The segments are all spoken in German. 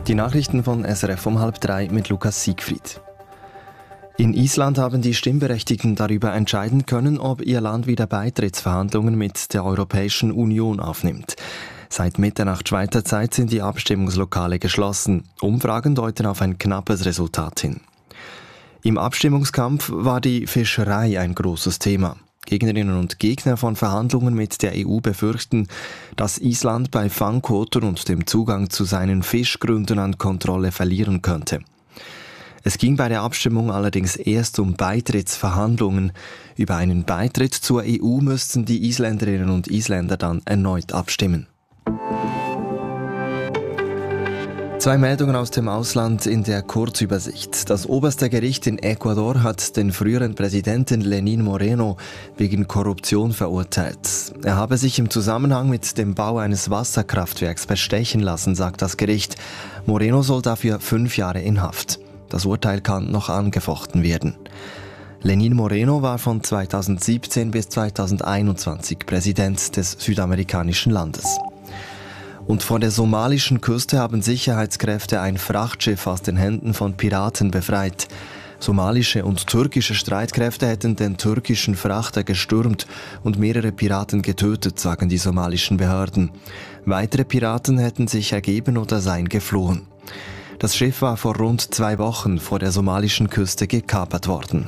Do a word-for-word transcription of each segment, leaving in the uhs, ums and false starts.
Die Nachrichten von S R F um halb drei mit Lukas Siegfried. In Island haben die Stimmberechtigten darüber entscheiden können, ob ihr Land wieder Beitrittsverhandlungen mit der Europäischen Union aufnimmt. Seit Mitternacht Schweizer Zeit sind die Abstimmungslokale geschlossen. Umfragen deuten auf ein knappes Resultat hin. Im Abstimmungskampf war die Fischerei ein großes Thema. Gegnerinnen und Gegner von Verhandlungen mit der E U befürchten, dass Island bei Fangquoten und dem Zugang zu seinen Fischgründen an Kontrolle verlieren könnte. Es ging bei der Abstimmung allerdings erst um Beitrittsverhandlungen. Über einen Beitritt zur E U müssten die Isländerinnen und Isländer dann erneut abstimmen. Zwei Meldungen aus dem Ausland in der Kurzübersicht. Das oberste Gericht in Ecuador hat den früheren Präsidenten Lenín Moreno wegen Korruption verurteilt. Er habe sich im Zusammenhang mit dem Bau eines Wasserkraftwerks bestechen lassen, sagt das Gericht. Moreno soll dafür fünf Jahre in Haft. Das Urteil kann noch angefochten werden. Lenín Moreno war von zweitausendsiebzehn bis zweitausendeinundzwanzig Präsident des südamerikanischen Landes. Und vor der somalischen Küste haben Sicherheitskräfte ein Frachtschiff aus den Händen von Piraten befreit. Somalische und türkische Streitkräfte hätten den türkischen Frachter gestürmt und mehrere Piraten getötet, sagen die somalischen Behörden. Weitere Piraten hätten sich ergeben oder seien geflohen. Das Schiff war vor rund zwei Wochen vor der somalischen Küste gekapert worden.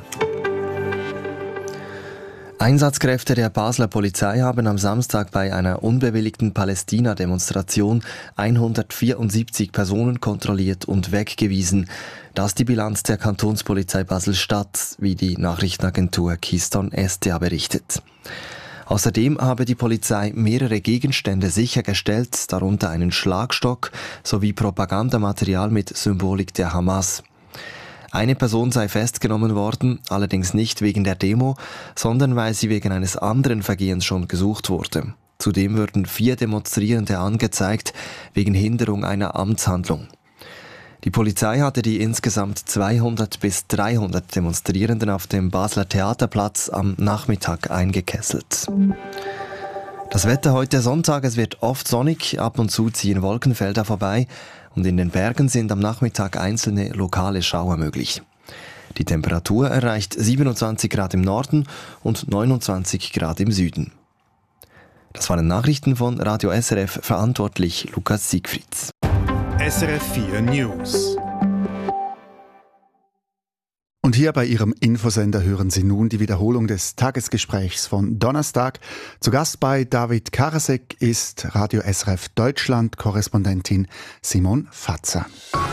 Einsatzkräfte der Basler Polizei haben am Samstag bei einer unbewilligten Palästina-Demonstration hundertvierundsiebzig Personen kontrolliert und weggewiesen. Das ist die Bilanz der Kantonspolizei Basel-Stadt, wie die Nachrichtenagentur Keystone S D A berichtet. Außerdem habe die Polizei mehrere Gegenstände sichergestellt, darunter einen Schlagstock sowie Propagandamaterial mit Symbolik der Hamas. Eine Person sei festgenommen worden, allerdings nicht wegen der Demo, sondern weil sie wegen eines anderen Vergehens schon gesucht wurde. Zudem würden vier Demonstrierende angezeigt, wegen Hinderung einer Amtshandlung. Die Polizei hatte die insgesamt zweihundert bis dreihundert Demonstrierenden auf dem Basler Theaterplatz am Nachmittag eingekesselt. Das Wetter heute Sonntag, es wird oft sonnig, ab und zu ziehen Wolkenfelder vorbei und in den Bergen sind am Nachmittag einzelne lokale Schauer möglich. Die Temperatur erreicht siebenundzwanzig Grad im Norden und neunundzwanzig Grad im Süden. Das waren Nachrichten von Radio S R F, verantwortlich Lukas Siegfrieds. S R F vier News. Und hier bei Ihrem Infosender hören Sie nun die Wiederholung des Tagesgesprächs von Donnerstag. Zu Gast bei David Karasek ist Radio S R F Deutschland-Korrespondentin Simon Fatzer.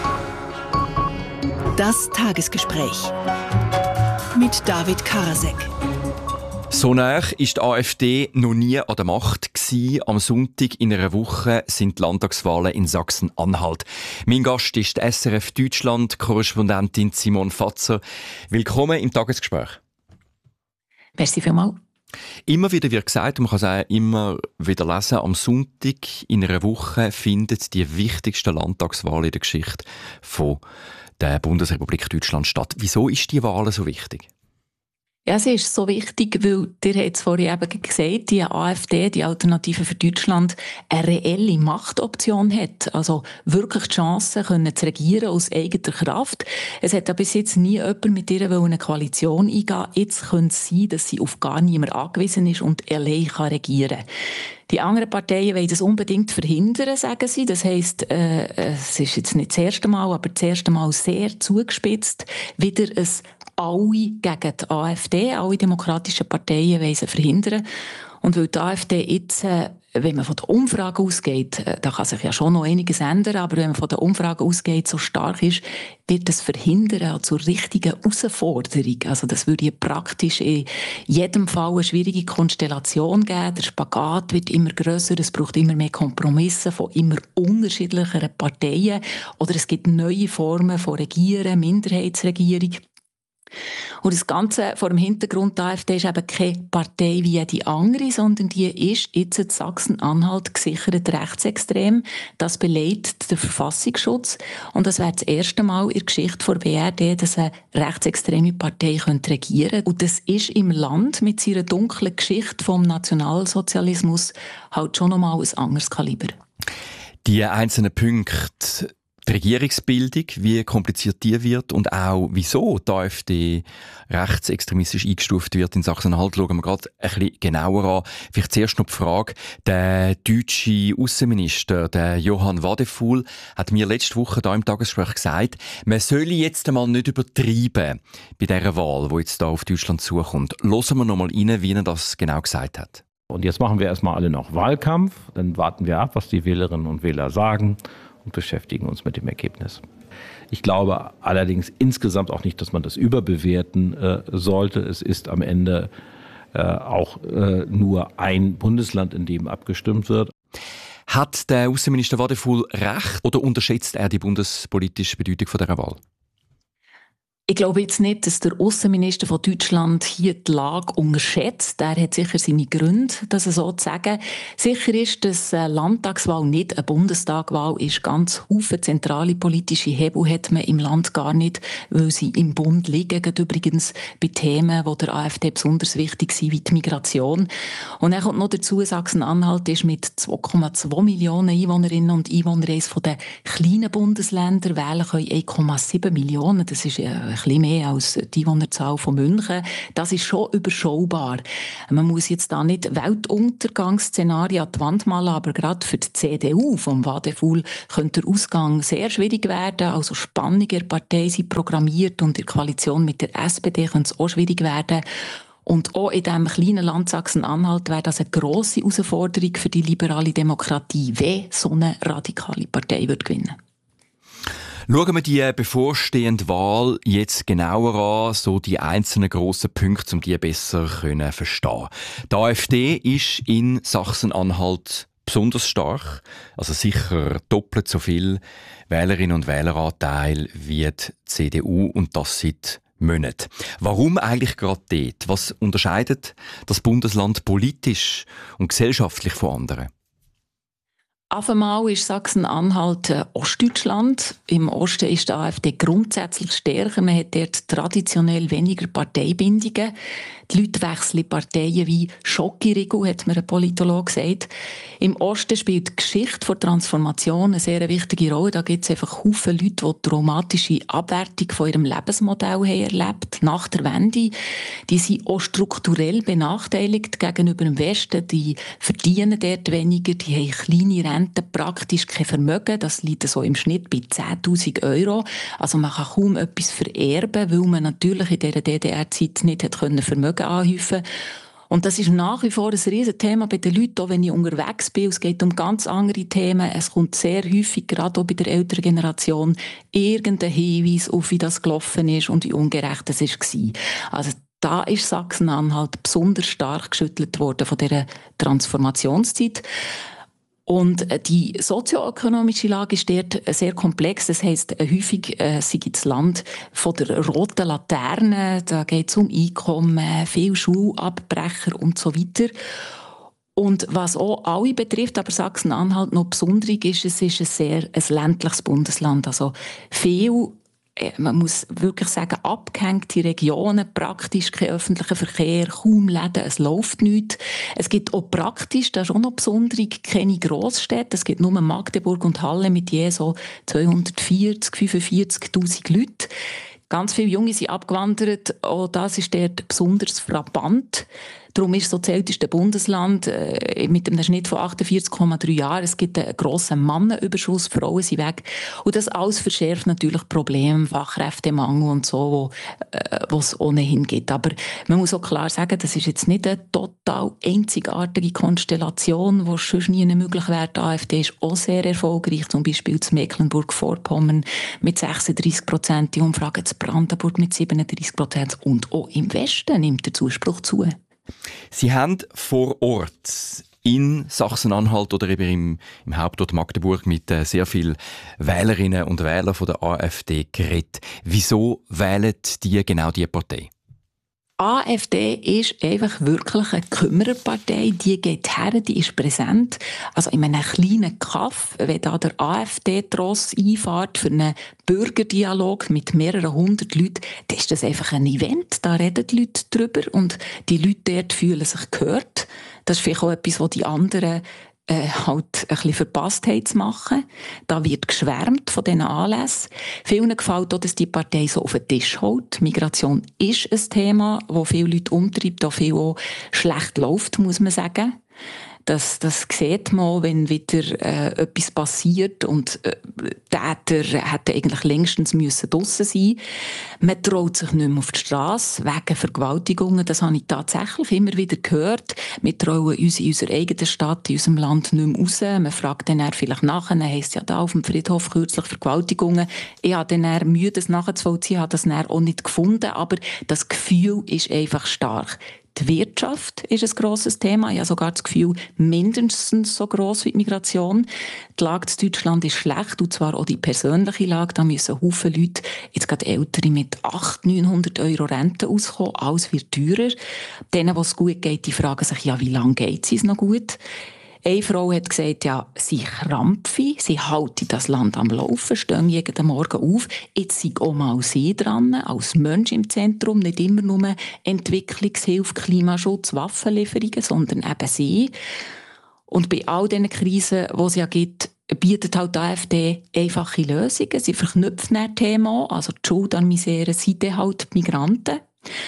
Das Tagesgespräch mit David Karasek. So nah ist die AfD noch nie an der Macht gewesen. Am Sonntag in einer Woche sind die Landtagswahlen in Sachsen-Anhalt. Mein Gast ist die S R F Deutschland-Korrespondentin Simon Fatzer. Willkommen im Tagesgespräch. Merci vielmals. Immer wieder wird gesagt, und man kann es auch immer wieder lesen, am Sonntag in einer Woche findet die wichtigste Landtagswahl in der Geschichte von der Bundesrepublik Deutschland statt. Wieso ist die Wahl so wichtig? Ja, sie ist so wichtig, weil, ihr habt es vorhin eben gesagt, die AfD, die Alternative für Deutschland, eine reelle Machtoption hat. Also wirklich die Chance, können zu regieren aus eigener Kraft. Es hat ja bis jetzt nie jemand mit ihr eine Koalition eingehen. Jetzt könnte es sein, dass sie auf gar niemand angewiesen ist und allein kann regieren. Die anderen Parteien wollen das unbedingt verhindern, sagen sie. Das heisst, äh, es ist jetzt nicht das erste Mal, aber das erste Mal sehr zugespitzt, wieder ein alle gegen die AfD, alle demokratischen Parteien wollen sie verhindern. Und weil die AfD jetzt, äh, wenn man von der Umfrage ausgeht, äh, da kann sich ja schon noch einiges ändern, aber wenn man von der Umfrage ausgeht, so stark ist, wird das Verhindern zur richtigen Herausforderung. Also das würde ja praktisch in jedem Fall eine schwierige Konstellation geben. Der Spagat wird immer grösser, es braucht immer mehr Kompromisse von immer unterschiedlicheren Parteien oder es gibt neue Formen von Regieren, Minderheitsregierung. Und das Ganze vor dem Hintergrund, die AfD ist eben keine Partei wie die andere, sondern die ist jetzt in Sachsen-Anhalt gesichert rechtsextrem. Das beleidigt der Verfassungsschutz. Und das wäre das erste Mal in der Geschichte der B R D, dass eine rechtsextreme Partei regieren könnte. Und das ist im Land mit seiner dunklen Geschichte vom Nationalsozialismus halt schon nochmal ein anderes Kaliber. Die einzelnen Punkte, die Regierungsbildung, wie kompliziert die wird und auch, wieso die AfD rechtsextremistisch eingestuft wird in Sachsen-Anhalt, schauen wir gerade ein bisschen genauer an. Vielleicht zuerst noch die Frage, der deutsche Außenminister, der Johann Wadephul, hat mir letzte Woche da im Tagesgespräch gesagt, man solle jetzt einmal nicht übertreiben bei dieser Wahl, die jetzt da auf Deutschland zukommt. Hören wir noch mal rein, wie er das genau gesagt hat. Und jetzt machen wir erstmal alle noch Wahlkampf, dann warten wir ab, was die Wählerinnen und Wähler sagen und beschäftigen uns mit dem Ergebnis. Ich glaube allerdings insgesamt auch nicht, dass man das überbewerten äh, sollte. Es ist am Ende äh, auch äh, nur ein Bundesland, in dem abgestimmt wird. Hat der Außenminister Wadephul recht oder unterschätzt er die bundespolitische Bedeutung von dieser Wahl? Ich glaube jetzt nicht, dass der Außenminister von Deutschland hier die Lage unterschätzt. Er hat sicher seine Gründe, das so zu sagen. Sicher ist, dass eine Landtagswahl nicht eine Bundestagwahl ist. Ganz viele zentrale politische Hebel hat man im Land gar nicht, weil sie im Bund liegen. Gerade übrigens bei Themen, die der AfD besonders wichtig sind, wie die Migration. Und dann kommt noch dazu, Sachsen-Anhalt ist mit zwei Komma zwei Millionen Einwohnerinnen und Einwohnern eines der kleinen Bundesländer. Wählen können eins Komma sieben Millionen. Das ist ein bisschen mehr als die Einwohnerzahl von München. Das ist schon überschaubar. Man muss jetzt da nicht Weltuntergangsszenarien an die Wand malen, aber gerade für die C D U vom Wadephul könnte der Ausgang sehr schwierig werden. Also Spannungen in der Partei sind programmiert und in der Koalition mit der S P D könnte es auch schwierig werden. Und auch in diesem kleinen Land Sachsen-Anhalt wäre das eine grosse Herausforderung für die liberale Demokratie, wenn so eine radikale Partei wird gewinnen. Schauen wir die bevorstehende Wahl jetzt genauer an, so die einzelnen grossen Punkte, um die besser zu verstehen. Die AfD ist in Sachsen-Anhalt besonders stark, also sicher doppelt so viel Wählerinnen und Wähleranteil wie die C D U und das seit Monaten. Warum eigentlich gerade dort? Was unterscheidet das Bundesland politisch und gesellschaftlich von anderen? Auf einmal ist Sachsen-Anhalt äh, Ostdeutschland. Im Osten ist die AfD grundsätzlich stärker. Man hat dort traditionell weniger Parteibindungen. Die Leute wechseln Parteien wie Schokoriegel, hat mir ein Politologe gesagt. Im Osten spielt die Geschichte der Transformation eine sehr wichtige Rolle. Da gibt es einfach viele Leute, die traumatische Abwertung von ihrem Lebensmodell haben erlebt nach der Wende. Die sind auch strukturell benachteiligt gegenüber dem Westen. Die verdienen dort weniger, die haben kleine Renten, praktisch kein Vermögen. Das liegt so im Schnitt bei zehntausend Euro. Also man kann kaum etwas vererben, weil man natürlich in dieser D D R-Zeit nicht hat können Vermögen anhäufen. Und das ist nach wie vor ein Riesenthema bei den Leuten, auch wenn ich unterwegs bin. Es geht um ganz andere Themen. Es kommt sehr häufig, gerade auch bei der älteren Generation, irgendein Hinweis auf, wie das gelaufen ist und wie ungerecht es war. Also da ist Sachsen-Anhalt besonders stark geschüttelt worden von dieser Transformationszeit. Und die sozioökonomische Lage ist dort sehr komplex. Das heisst, häufig äh, sei das Land von der roten Laterne. Da geht es um Einkommen, viel Schulabbrecher und so weiter. Und was auch alle betrifft, aber Sachsen-Anhalt noch besonders ist, es ist ein sehr ein ländliches Bundesland. Also viel, man muss wirklich sagen, abgehängte Regionen, praktisch kein öffentlicher Verkehr, kaum Läden, es läuft nichts. Es gibt auch praktisch, das ist auch noch besonders, keine Grossstädte. Es gibt nur Magdeburg und Halle mit je so zweihundertvierzig, fünfundvierzigtausend Leuten. Ganz viele Junge sind abgewandert, auch das ist dort besonders frappant. Darum ist es so das älteste Bundesland äh, mit einem Schnitt von achtundvierzig Komma drei Jahren. Es gibt einen grossen Mannenüberschuss, Frauen sind weg. Und das alles verschärft natürlich Probleme, Fachkräftemangel und so, wo äh, es ohnehin gibt. Aber man muss auch klar sagen, das ist jetzt nicht eine total einzigartige Konstellation, die sonst nie möglich wäre. Die AfD ist auch sehr erfolgreich, zum Beispiel in Mecklenburg-Vorpommern mit sechsunddreissig Prozent, die Umfrage in Brandenburg mit siebenunddreissig Prozent und auch im Westen nimmt der Zuspruch zu. Sie haben vor Ort in Sachsen-Anhalt oder eben im, im Hauptort Magdeburg mit äh, sehr vielen Wählerinnen und Wählern von der AfD geredet. Wieso wählen die genau diese Partei? AfD ist einfach wirklich eine Kümmererpartei. Die geht her, die ist präsent. Also in einem kleinen Kaff, wenn da der AfD-Tross einfährt für einen Bürgerdialog mit mehreren hundert Leuten, dann ist das einfach ein Event. Da reden die Leute drüber und die Leute dort fühlen sich gehört. Das ist vielleicht auch etwas, was die anderen äh, halt ein bisschen verpasst haben zu machen. Da wird geschwärmt von diesen Anlässen. Vielen gefällt auch, dass die Partei so auf den Tisch holt. Migration ist ein Thema, das viele Leute umtreibt, auch viel auch schlecht läuft, muss man sagen. Das, das sieht man, wenn wieder äh, etwas passiert und äh, Täter hätten eigentlich längstens müssen draussen sein. Man traut sich nicht mehr auf die Straße wegen Vergewaltigungen. Das habe ich tatsächlich immer wieder gehört. Wir trauen uns in unserer eigenen Stadt, in unserem Land nicht mehr raus. Man fragt dann vielleicht nachher, dann heisst ja da auf dem Friedhof kürzlich Vergewaltigungen. Ich habe dann Mühe, das nachzuvollziehen, habe das dann auch nicht gefunden, aber das Gefühl ist einfach stark. Die Wirtschaft ist ein grosses Thema. Ich habe sogar das Gefühl, mindestens so gross wie die Migration. Die Lage in Deutschland ist schlecht, und zwar auch die persönliche Lage. Da müssen Haufen Leute, jetzt gerade Ältere, mit achthundert, neunhundert Euro Rente auskommen. Alles wird teurer. Denen, wo es gut geht, die fragen sich, ja, wie lange geht es noch gut? Eine Frau hat gesagt, ja, sie krampfe, sie halte das Land am Laufen, stehen jeden Morgen auf. Jetzt sind auch mal sie dran, als Mensch im Zentrum, nicht immer nur Entwicklungshilfe, Klimaschutz, Waffenlieferungen, sondern eben sie. Und bei all diesen Krisen, die es ja gibt, bietet halt die AfD einfache Lösungen. Sie verknüpfen ein Thema, also die Schuld an Misere sind halt die Migranten.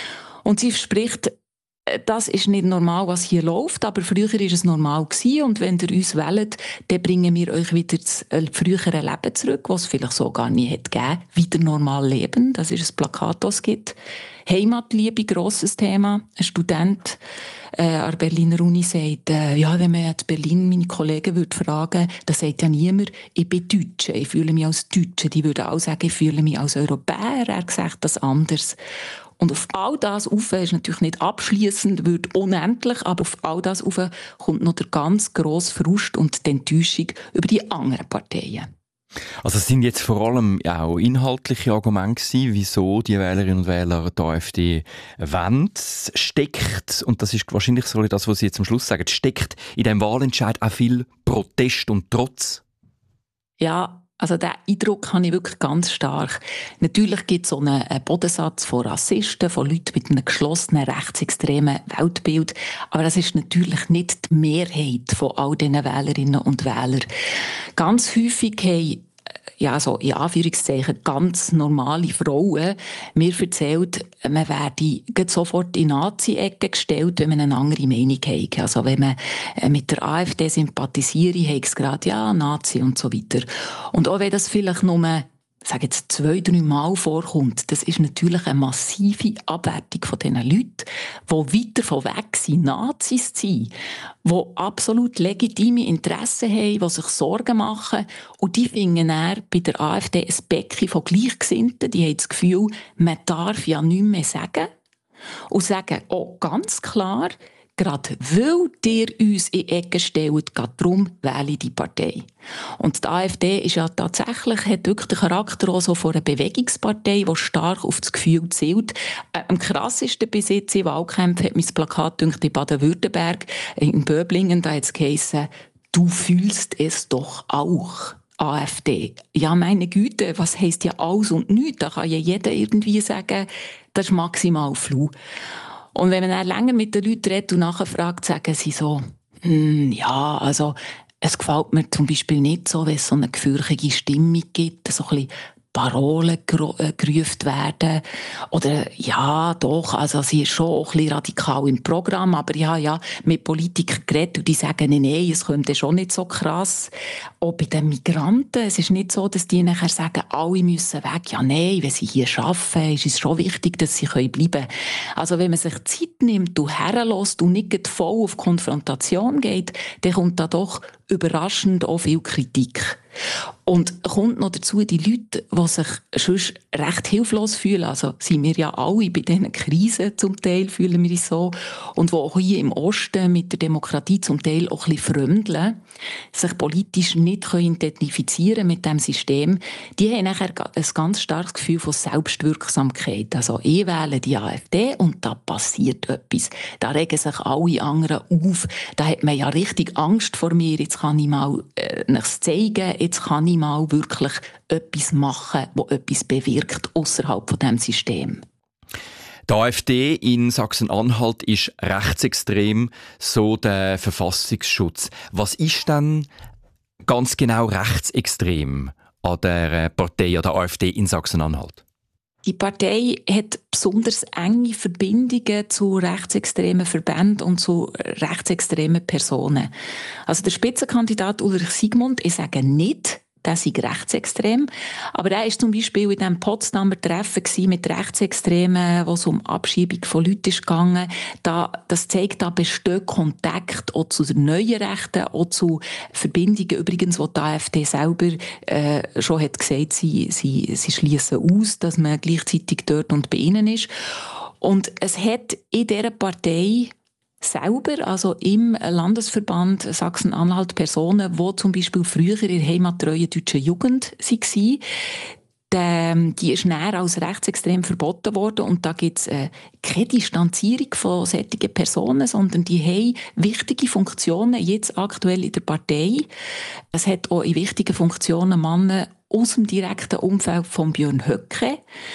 Und sie verspricht, das ist nicht normal, was hier läuft, aber früher war es normal gewesen, und wenn ihr uns wählt, dann bringen wir euch wieder das frühere Leben zurück, was es vielleicht so gar nie hätte gegeben. Wieder normal leben, das ist ein Plakat, das es gibt. Heimatliebe, grosses Thema. Ein Student äh, an der Berliner Uni sagt, äh, ja, wenn man jetzt Berlin meine Kollegen würde fragen, dann sagt ja niemand, ich bin Deutsche, ich fühle mich als Deutsche. Die würden auch sagen, ich fühle mich als Europäer. Er sagt das anders. Und auf all das rauf ist natürlich nicht abschliessend, wird unendlich, aber auf all das rauf kommt noch der ganz grosse Frust und die Enttäuschung über die anderen Parteien. Also es sind jetzt vor allem auch inhaltliche Argumente gewesen, wieso die Wählerinnen und Wähler die AfD wollen. Steckt, und das ist wahrscheinlich so das, was Sie jetzt am Schluss sagen, steckt in diesem Wahlentscheid auch viel Protest und Trotz? Ja, also den Eindruck habe ich wirklich ganz stark. Natürlich gibt es so einen Bodensatz von Rassisten, von Leuten mit einem geschlossenen, rechtsextremen Weltbild. Aber das ist natürlich nicht die Mehrheit von all diesen Wählerinnen und Wählern. Ganz häufig haben, ja, so in Anführungszeichen, ganz normale Frauen mir erzählt, man werde sofort in Nazi-Ecke gestellt, wenn man eine andere Meinung hat. Also wenn man mit der AfD sympathisiere, heisst es gerade, ja, Nazi und so weiter. Und auch wenn das vielleicht nur, sage jetzt, zwei, drei Mal vorkommt, das ist natürlich eine massive Abwertung von diesen Leuten, die weiter von weg sind, Nazis zu sein, die absolut legitime Interessen haben, die sich Sorgen machen. Und die finden dann bei der AfD ein Becken von Gleichgesinnten. Die haben das Gefühl, man darf ja nichts mehr sagen. Und sagen auch ganz klar, gerade weil ihr uns in Ecke stellt, geht darum, wähle die Partei. Und die AfD ist ja tatsächlich, hat wirklich den Charakter auch so von einer Bewegungspartei, die stark auf das Gefühl zielt. Äh, am krassesten bis jetzt in Wahlkämpfen hat mein Plakat in Baden-Württemberg, in Böblingen, da hat es geheissen, du fühlst es doch auch. AfD. Ja, meine Güte, was heisst ja alles und nichts? Da kann ja jeder irgendwie sagen, das ist maximal flau. Und wenn man dann länger mit den Leuten redet und nachher fragt, sagen sie so, hm, ja, also es gefällt mir zum Beispiel nicht so, wenn es so eine gefürchtige Stimmung gibt, so ein bisschen Parolen gerufen werden. Oder ja, doch, also sie ist schon auch ein bisschen radikal im Programm, aber ja, ja, mit Politikern geredet und die sagen, nein, nein, es könnte schon nicht so krass. Auch bei den Migranten, es ist nicht so, dass die nachher sagen, alle müssen weg. Ja, nein, wenn sie hier arbeiten, ist es schon wichtig, dass sie bleiben können. Also wenn man sich Zeit nimmt und herlässt und nicht voll auf Konfrontation geht, dann kommt da doch überraschend auch viel Kritik. Und kommt noch dazu, die Leute, die sich sonst recht hilflos fühlen, also sind wir ja alle bei diesen Krisen zum Teil, fühlen wir uns so, und die auch hier im Osten mit der Demokratie zum Teil auch ein bisschen fremdeln, sich politisch nicht identifizieren mit diesem System, die haben nachher ein ganz starkes Gefühl von Selbstwirksamkeit. Also ich wähle die AfD und da passiert etwas. Da regen sich alle anderen auf. Da hat man ja richtig Angst vor mir. Jetzt kann ich mal äh, nichts zeigen, jetzt kann ich mal wirklich etwas machen, das etwas bewirkt außerhalb von diesem System. Die AfD in Sachsen-Anhalt ist rechtsextrem, so der Verfassungsschutz. Was ist denn ganz genau rechtsextrem an der Partei, an der AfD in Sachsen-Anhalt? Die Partei hat besonders enge Verbindungen zu rechtsextremen Verbänden und zu rechtsextremen Personen. Also der Spitzenkandidat Ulrich Sigmund, ich sage nicht, der sei rechtsextrem, aber er war zum Beispiel in diesem Potsdamer Treffen mit Rechtsextremen, wo es um Abschiebung von Leuten ging. Da, das zeigt, da besteht Kontakt auch zu den neuen Rechten, auch zu Verbindungen übrigens, wo die AfD selber äh, schon hat gesagt, sie, sie, sie schließen aus, dass man gleichzeitig dort und bei ihnen ist. Und es hat in dieser Partei selber, also im Landesverband Sachsen-Anhalt, Personen, die zum Beispiel früher in der heimattreuen deutschen Jugend waren, die, die ist näher als rechtsextrem verboten worden und da gibt es äh, keine Distanzierung von solchen Personen, sondern die haben wichtige Funktionen jetzt aktuell in der Partei. Es hat auch in wichtigen Funktionen Männer aus dem direkten Umfeld von Björn Höcke.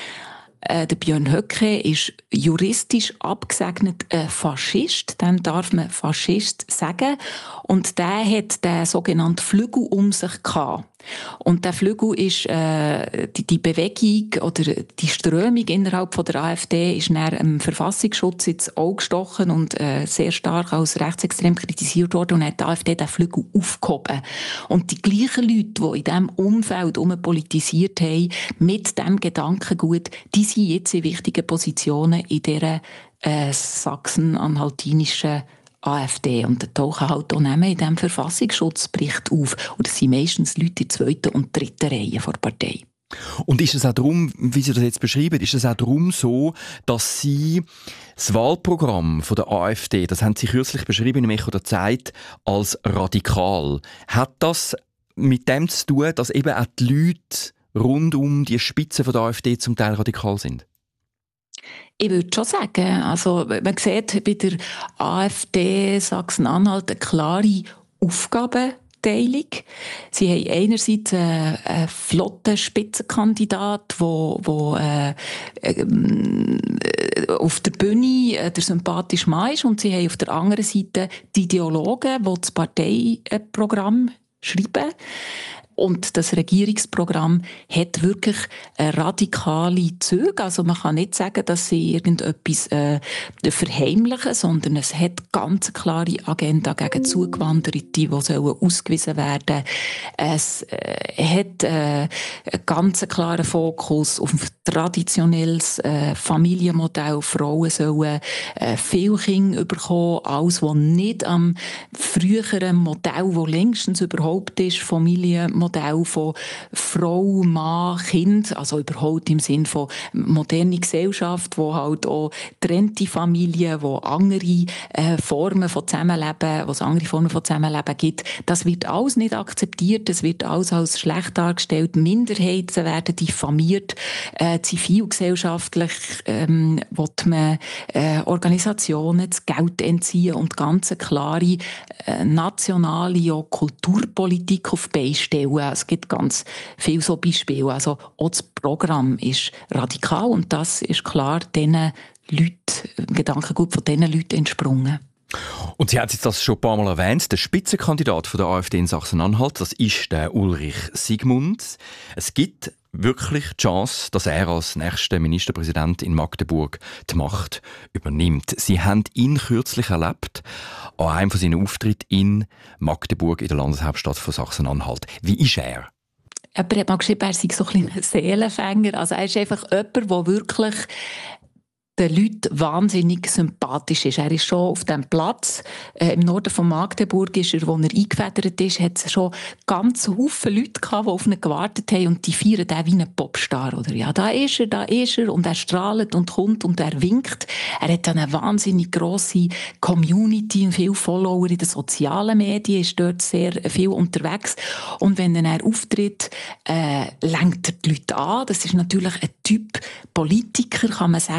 Der Björn Höcke ist juristisch abgesegnet ein Faschist, dann darf man Faschist sagen. Und der hat den sogenannten Flügel um sich gehabt. Und der Flügel ist äh, die, die Bewegung oder die Strömung innerhalb von der AfD ist nach dem Verfassungsschutz ins Auge gestochen und äh, sehr stark als rechtsextrem kritisiert worden und hat die AfD den Flügel aufgehoben. Und die gleichen Leute, die in diesem Umfeld politisiert haben, mit diesem Gedankengut, die sind jetzt in wichtigen Positionen in dieser äh, sachsen-anhaltinischen AfD. Und da tauchen halt auch in diesem Verfassungsschutzbericht auf. Und das sind meistens Leute in der zweiten und dritten Reihe der Partei. Und ist es auch darum, wie Sie das jetzt beschreiben, ist es auch darum so, dass Sie das Wahlprogramm von der AfD, das haben Sie kürzlich beschrieben im Echo der Zeit, als radikal. Hat das mit dem zu tun, dass eben auch die Leute rund um die Spitze von der AfD zum Teil radikal sind? Ich würde schon sagen, also man sieht bei der AfD Sachsen-Anhalt eine klare Aufgabenteilung. Sie haben einerseits einen, einen flotten Spitzenkandidat, der, der äh, äh, auf der Bühne der sympathische Mann ist, und sie haben auf der anderen Seite die Ideologen, die das Parteiprogramm schreiben. Und das Regierungsprogramm hat wirklich radikale Züge. Also man kann nicht sagen, dass sie irgendetwas äh, verheimlichen, sondern es hat ganz klare Agenda gegen Zugewanderte, die sollen ausgewiesen werden. Es äh, hat äh, einen ganz klaren Fokus auf ein traditionelles äh, Familienmodell. Frauen sollen äh, viel Kinder bekommen, alles, was nicht am früheren Modell, das längstens überhaupt ist, Familienmodell, Modell von Frau, Mann, Kind, also überhaupt im Sinn von moderne Gesellschaft, wo halt auch getrennte Familien, wo andere äh, Formen von Zusammenleben, wo es andere Formen von Zusammenleben gibt, das wird alles nicht akzeptiert, das wird alles als schlecht dargestellt, Minderheiten werden diffamiert, äh, zivilgesellschaftlich ähm, will man äh, Organisationen das Geld entziehen und ganz klare äh, nationale auch Kulturpolitik auf die Beine stellen. Es gibt ganz viele so Beispiele. Also auch das Programm ist radikal und das ist klar diesen Leuten, Gedankengut von diesen Leuten entsprungen. Und Sie haben jetzt das schon ein paar Mal erwähnt, der Spitzenkandidat von der AfD in Sachsen-Anhalt, das ist der Ulrich Sigmund. Es gibt wirklich die Chance, dass er als nächster Ministerpräsident in Magdeburg die Macht übernimmt. Sie haben ihn kürzlich erlebt an einem von seinen Auftritten in Magdeburg, in der Landeshauptstadt von Sachsen-Anhalt. Wie ist er? Jemand hat mal geschrieben, er sei so ein bisschen Seelenfänger. Also er ist einfach jemand, der wirklich den Leuten wahnsinnig sympathisch ist. Er ist schon auf dem Platz, äh, im Norden von Magdeburg ist er, wo er eingefedert ist, hat es schon ganz Haufen Leute gehabt, die auf ihn gewartet haben und die feiern den wie einen Popstar. Oder? Ja, da ist er, da ist er und er strahlt und kommt und er winkt. Er hat eine wahnsinnig grosse Community und viele Follower in den sozialen Medien, ist dort sehr viel unterwegs. Und wenn er auftritt, äh, lenkt er die Leute an. Das ist natürlich ein Typ Politiker, kann man sagen, was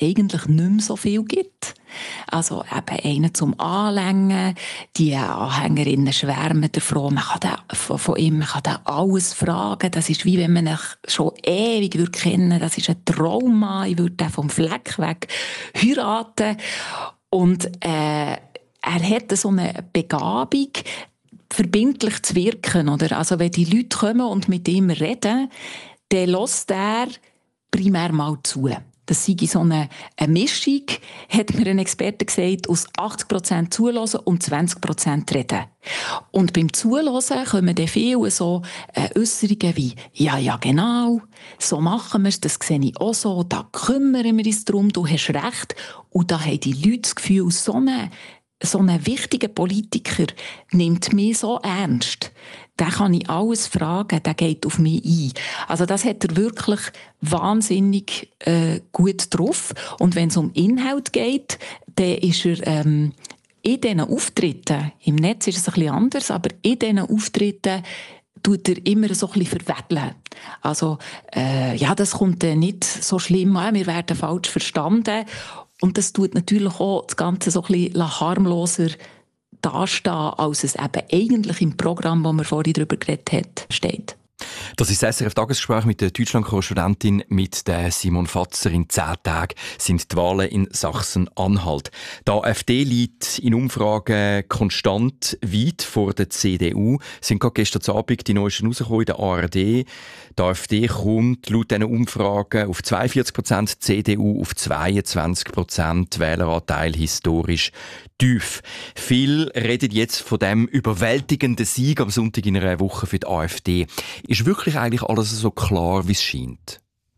eigentlich nicht mehr so viel gibt. Also eben einen zum Anlängen, die Anhängerinnen schwärmen davon, man kann den, von, von ihm man kann den alles fragen, das ist wie wenn man ihn schon ewig würde kennen, das ist ein Trauma, ich würde den vom Fleck weg heiraten. Und äh, er hat so eine Begabung, verbindlich zu wirken. Oder? Also wenn die Leute kommen und mit ihm reden, dann lässt er primär mal zu. Das sei so eine, eine Mischung, hat mir ein Experte gesagt, aus achtzig Prozent zuhören und zwanzig Prozent reden. Und beim Zuhören kommen dann viele so äh, Äusserungen wie «Ja, ja, genau, so machen wir es, das sehe ich auch so, da kümmern wir uns darum, du hast recht.» Und da haben die Leute das Gefühl, so eine So ein wichtiger Politiker nimmt mich so ernst. Den kann ich alles fragen, der geht auf mich ein. Also das hat er wirklich wahnsinnig äh, gut drauf. Und wenn es um Inhalt geht, dann ist er ähm, in diesen Auftritten, im Netz ist es ein bisschen anders, aber in diesen Auftritten tut er immer so ein bisschen verweddeln. Also, äh, ja, das kommt äh, nicht so schlimm an, wir werden falsch verstanden. Und das tut natürlich auch das Ganze so ein bisschen harmloser dastehen, als es eben eigentlich im Programm, das wir vorhin darüber geredet haben, steht. Das ist das S R F-Tagesgespräch mit der Deutschland-Korrespondentin, mit der Simon Fatzer. In zehn Tagen sind die Wahlen in Sachsen-Anhalt. Die AfD liegt in Umfragen konstant weit vor der C D U. Es sind gerade gestern Abend die neuesten rausgekommen in der A R D. Die AfD kommt laut diesen Umfragen auf zweiundvierzig Prozent, die C D U auf zweiundzwanzig Prozent, Wähleranteil historisch tief. Viele reden jetzt von dem überwältigenden Sieg am Sonntag in einer Woche für die AfD. Ist wirklich eigentlich alles so klar, wie es scheint?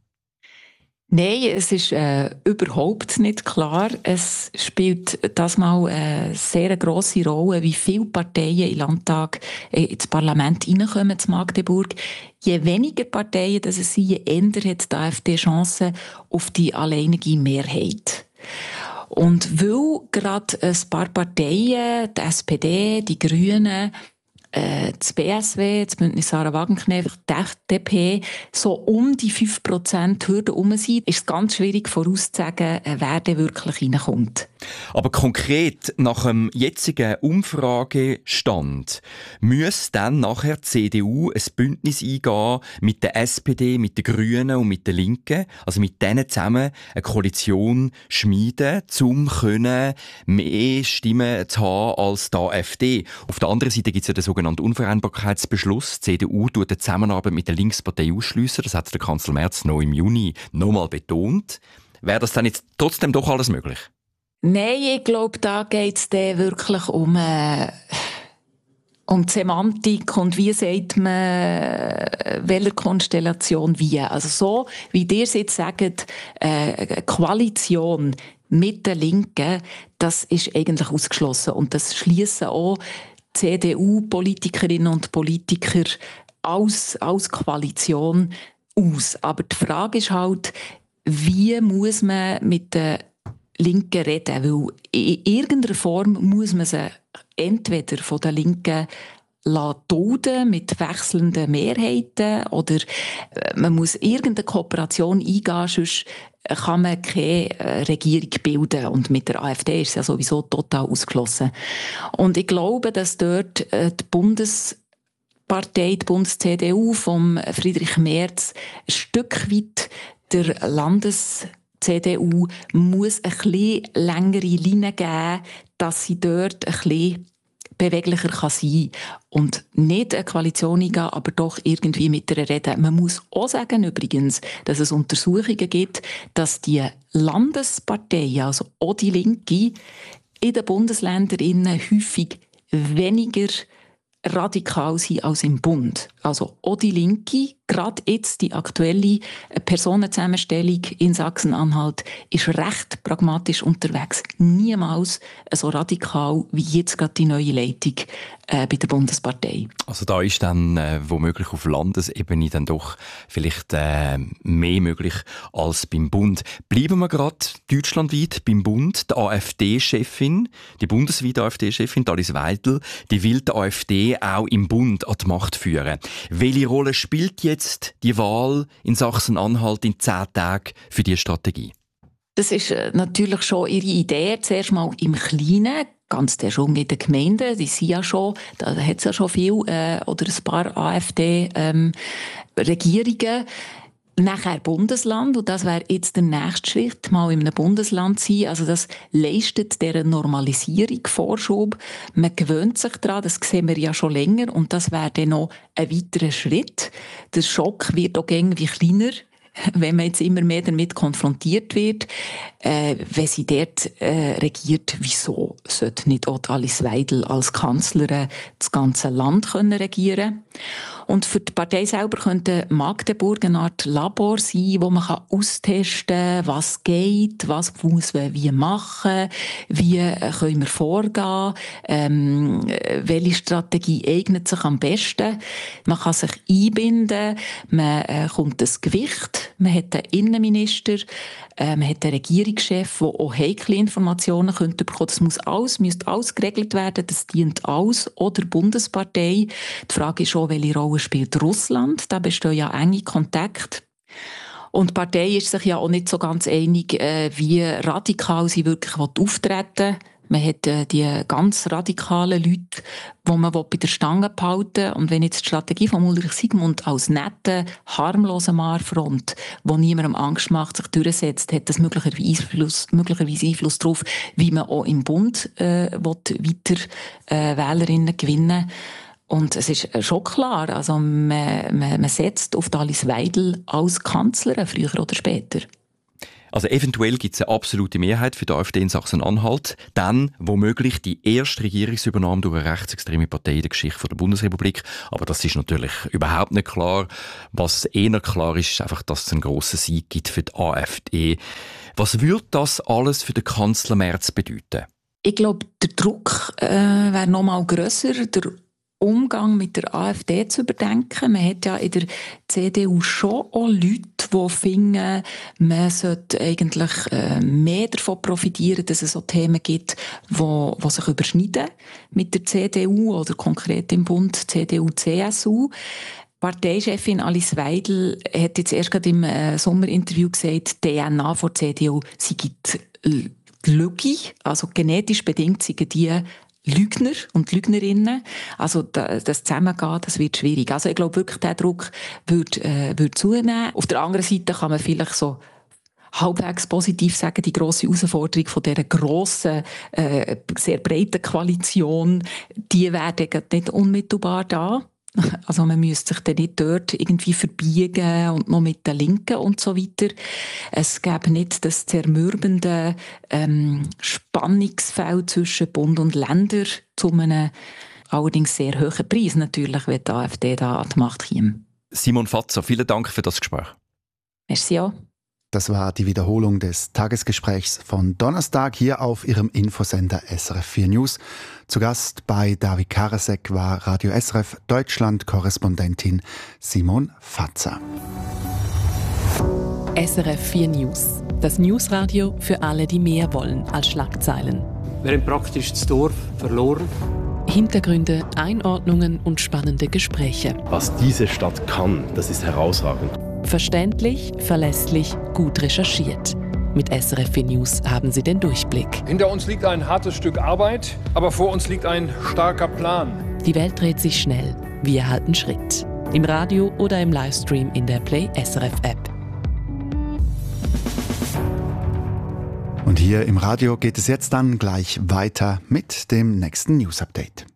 Nein, es ist äh, überhaupt nicht klar. Es spielt das mal eine sehr grosse Rolle, wie viele Parteien im Landtag äh, ins Parlament reinkommen, zu Magdeburg. Je weniger Parteien das es sind, je eher hat die AfD Chancen auf die alleinige Mehrheit. Und weil gerade ein paar Parteien, die S P D, die Grünen, äh, das B S W, das Bündnis Sarah Wagenknecht, die F D P, so um die fünf Prozent Hürde herum sind, ist es ganz schwierig vorauszusagen, wer denn wirklich reinkommt. Aber konkret nach dem jetzigen Umfragestand müsste dann nachher die C D U ein Bündnis eingehen mit der S P D, mit den Grünen und mit den Linken, also mit denen zusammen eine Koalition schmieden, um können mehr Stimmen zu haben als die AfD. Auf der anderen Seite gibt es ja den sogenannten Unvereinbarkeitsbeschluss. Die C D U tut die Zusammenarbeit mit der Linkspartei ausschliessen. Das hat der Kanzler Merz noch im Juni nochmal betont. Wäre das dann jetzt trotzdem doch alles möglich? Nein, ich glaube, da geht es wirklich um, äh, um die Semantik und wie sagt man, welcher Konstellation wie. Also so, wie ihr es jetzt sagt, äh, Koalition mit den Linken, das ist eigentlich ausgeschlossen. Und das schliessen auch C D U-Politikerinnen und Politiker als, als Koalition aus. Aber die Frage ist halt, wie muss man mit den Linken reden? Weil in irgendeiner Form muss man sie entweder von den Linken dulden mit wechselnden Mehrheiten oder man muss irgendeine Kooperation eingehen, sonst kann man keine Regierung bilden. Und mit der AfD ist es ja sowieso total ausgeschlossen. Und ich glaube, dass dort die Bundespartei, die Bundes-C D U von Friedrich Merz ein Stück weit der Landes- C D U muss ein bisschen längere Linie geben, dass sie dort ein bisschen beweglicher kann sein kann. Und nicht eine Koalition eingehen, aber doch irgendwie mit ihr reden. Man muss auch sagen übrigens, dass es Untersuchungen gibt, dass die Landesparteien, also auch die Linke, in den Bundesländern häufig weniger radikal sind als im Bund. Also auch die Linke, gerade jetzt die aktuelle Personenzusammenstellung in Sachsen-Anhalt, ist recht pragmatisch unterwegs. Niemals so radikal wie jetzt gerade die neue Leitung äh, bei der Bundespartei. Also da ist dann äh, womöglich auf Landesebene dann doch vielleicht äh, mehr möglich als beim Bund. Bleiben wir gerade deutschlandweit beim Bund. Die AfD-Chefin, die bundesweite AfD-Chefin, Alice Weidel, die will die AfD auch im Bund an die Macht führen. Welche Rolle spielt jetzt die Wahl in Sachsen-Anhalt in zehn Tagen für diese Strategie? Das ist natürlich schon ihre Idee, zuerst mal im Kleinen, ganz der schon in den Gemeinden, die sind ja schon, da hat es ja schon viel, äh, oder ein paar AfD-Regierungen, ähm, nachher Bundesland, und das wäre jetzt der nächste Schritt, mal in einem Bundesland sein. Also das leistet dieser Normalisierung Vorschub. Man gewöhnt sich daran, das sehen wir ja schon länger, und das wäre dann noch ein weiterer Schritt. Der Schock wird auch irgendwie kleiner, wenn man jetzt immer mehr damit konfrontiert wird, äh, wenn sie dort äh, regiert, wieso sollte nicht auch Alice Weidel als Kanzlerin das ganze Land können regieren? Und für die Partei selber könnte Magdeburg eine Art Labor sein, wo man kann austesten kann, was geht, was muss man wie machen, wie können wir vorgehen, ähm, welche Strategie eignet sich am besten. Man kann sich einbinden, man äh, kommt das Gewicht, man hat einen Innenminister, äh, man hat einen Regierungschef, der auch heikle Informationen könnte bekommen. Das muss alles, müsste alles geregelt werden, das dient alles oder Bundespartei. Die Frage ist auch, welche Rolle spielt Russland? Da bestehen ja enge Kontakte. Und die Partei ist sich ja auch nicht so ganz einig, äh, wie radikal sie wirklich auftreten will. Man hat äh, die ganz radikalen Leute, die man bei der Stange behalten will. Und wenn jetzt die Strategie von Ulrich Sigmund als netter, harmloser Marfront, wo niemandem Angst macht, sich durchsetzt, hat das möglicherweise Einfluss, möglicherweise Einfluss darauf, wie man auch im Bund äh, weiter äh, Wählerinnen gewinnen. Und es ist schon klar, also man, man, man setzt auf Alice Weidel als Kanzlerin, früher oder später. Also eventuell gibt es eine absolute Mehrheit für die AfD in Sachsen-Anhalt, dann womöglich die erste Regierungsübernahme durch eine rechtsextreme Partei in der Geschichte der Bundesrepublik. Aber das ist natürlich überhaupt nicht klar. Was eher klar ist, ist einfach, dass es einen grossen Sieg gibt für die AfD. Was würde das alles für den Kanzler Merz bedeuten? Ich glaube, der Druck äh, wäre noch mal grösser. Der Umgang mit der AfD zu überdenken. Man hat ja in der C D U schon auch Leute, die finden, man sollte eigentlich äh, mehr davon profitieren, dass es so Themen gibt, die, die sich überschneiden mit der C D U oder konkret im Bund C D U C S U. Parteichefin Alice Weidel hat jetzt erst gerade im äh, Sommerinterview gesagt, die D N A von der C D U sei die Lüge, also genetisch bedingt seien die Lügner und Lügnerinnen. Also das Zusammengehen, das wird schwierig. Also ich glaube wirklich, der Druck wird, äh, wird zunehmen. Auf der anderen Seite kann man vielleicht so halbwegs positiv sagen, die grosse Herausforderung von dieser grossen, äh, sehr breiten Koalition, die werden nicht unmittelbar da. Also man müsste sich dann nicht dort irgendwie verbiegen und noch mit den Linken und so weiter. Es gäbe nicht das zermürbende ähm, Spannungsfeld zwischen Bund und Ländern zu einem allerdings sehr hohen Preis natürlich, wenn die AfD da an die Macht käme. Simon Fatzer, vielen Dank für das Gespräch. Merci auch. Das war die Wiederholung des Tagesgesprächs von Donnerstag hier auf Ihrem Infosender S R F vier News. Zu Gast bei David Karasek war Radio S R F Deutschland-Korrespondentin Simon Fatzer. S R F vier News. Das Newsradio für alle, die mehr wollen als Schlagzeilen. Wir haben praktisch das Dorf verloren. Hintergründe, Einordnungen und spannende Gespräche. Was diese Stadt kann, das ist herausragend. Verständlich, verlässlich, gut recherchiert. Mit S R F vier News haben Sie den Durchblick. Hinter uns liegt ein hartes Stück Arbeit, aber vor uns liegt ein starker Plan. Die Welt dreht sich schnell. Wir halten Schritt. Im Radio oder im Livestream in der Play S R F App. Und hier im Radio geht es jetzt dann gleich weiter mit dem nächsten News Update.